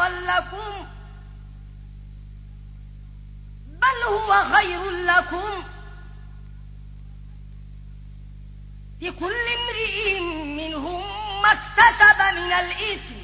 لكم بل هو خير لكم لكل امرئ منهم ما اكتسب من الإثم